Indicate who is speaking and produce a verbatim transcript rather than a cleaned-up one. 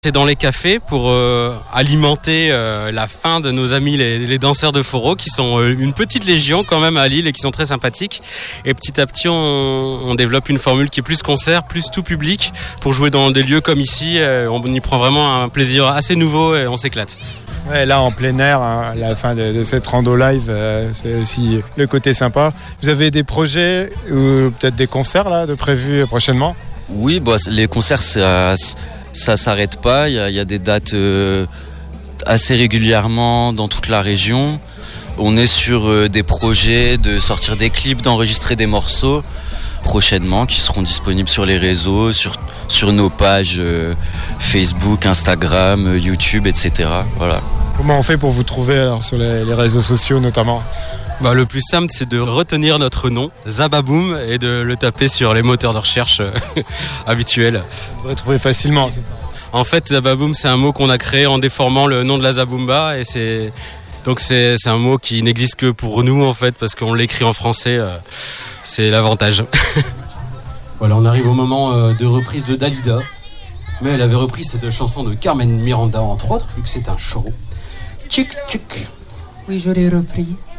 Speaker 1: C'est dans les cafés pour euh, alimenter euh, la faim de nos amis les, les danseurs de Foro qui sont euh, une petite légion quand même à Lille et qui sont très sympathiques. Et petit à petit on, on développe une formule qui est plus concert, plus tout public pour jouer dans des lieux comme ici. Euh, on y prend vraiment un plaisir assez nouveau et on s'éclate.
Speaker 2: Ouais, là en plein air, hein, à la fin de, de cette rando live, euh, c'est aussi le côté sympa. Vous avez des projets ou peut-être des concerts là de prévus prochainement ?
Speaker 3: Oui, bah, les concerts ça, ça s'arrête pas. Il y a, il y a des dates euh, assez régulièrement dans toute la région. On est sur euh, des projets de sortir des clips, d'enregistrer des morceaux prochainement qui seront disponibles sur les réseaux, sur, sur nos pages euh, Facebook, Instagram, euh, YouTube, et cetera. Voilà.
Speaker 2: Comment on fait pour vous trouver alors, sur les, les réseaux sociaux notamment ?
Speaker 1: Bah, le plus simple, c'est de retenir notre nom, Zababoum, et de le taper sur les moteurs de recherche euh, habituels.
Speaker 2: Vous pourrez trouver facilement, c'est ça ?
Speaker 1: En fait, Zababoum, c'est un mot qu'on a créé en déformant le nom de la Zabumba, et c'est donc c'est, c'est un mot qui n'existe que pour nous en fait, parce qu'on l'écrit en français. Euh, c'est l'avantage. Voilà, on arrive au moment euh, de reprise de Dalida, mais elle avait repris cette chanson de Carmen Miranda entre autres, vu que c'est un show. Tchic tchic.
Speaker 4: Oui, je l'ai repris.